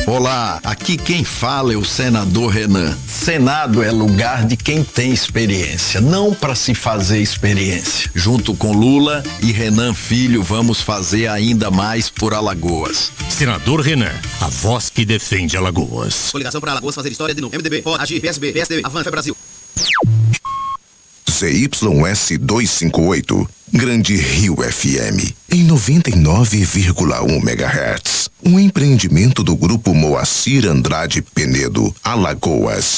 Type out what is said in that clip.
Olá, aqui quem fala é o senador Renan. Senado é lugar de quem tem experiência, não para se fazer experiência. Junto com Lula e Renan Filho, vamos fazer ainda mais por Alagoas. Senador Renan, a voz que defende Alagoas. Coligação para Alagoas fazer história de novo. MDB, pode agir, PSB, PSDB, Avança Brasil. ZYS 258, Grande Rio FM, em 99,1 MHz. Um empreendimento do Grupo Moacir Andrade Penedo, Alagoas.